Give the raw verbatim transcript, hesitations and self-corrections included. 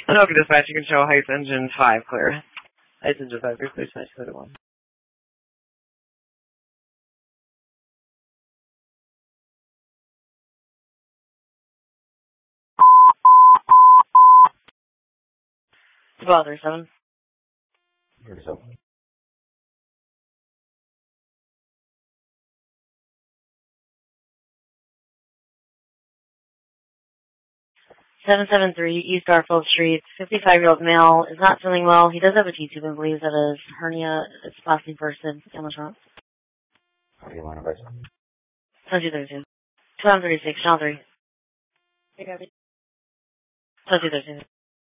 Anoka dispatch, you can show Heights engine five clear. Heights engine five clear, please dispatch clear to one. Twelve thirty-seven. thirty-seven. seven seven three East Garfield Street, fifty-five-year-old male, is not feeling well. He does have a T-tube and believes that his hernia is possibly bursted down the trunk. How do you want to advise? twenty-two thirty-two. twelve thirty-six, Channel three. twenty-two thirty-two.